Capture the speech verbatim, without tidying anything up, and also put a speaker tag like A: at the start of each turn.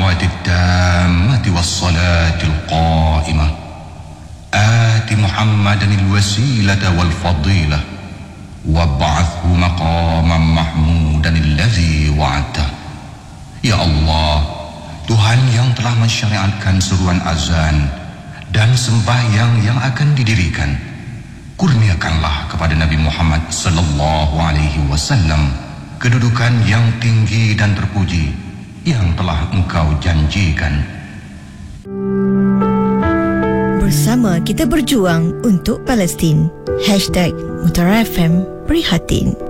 A: الدعوة التامة والصلاة القائمة آت محمدا الوسيلة والفضيلة وابعثه مقاما محمودا الذي وعدته. Ya Allah, Tuhan yang telah mensyariatkan seruan azan dan sembahyang yang akan didirikan, kurniakanlah kepada Nabi Muhammad sallallahu alaihi wasallam kedudukan yang tinggi dan terpuji yang telah Engkau janjikan.
B: Bersama kita berjuang untuk Palestin. Hashtag Mutara F M Prihatin.